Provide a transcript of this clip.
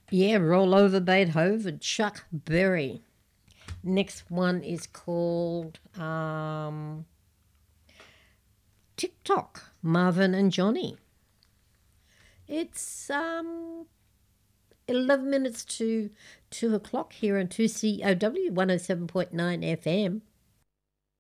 Yeah, Roll Over Beethoven, Chuck Berry. Next one is called TikTok, Marvin and Johnny. It's 11 minutes to 2 o'clock here on 2COW 107.9 FM.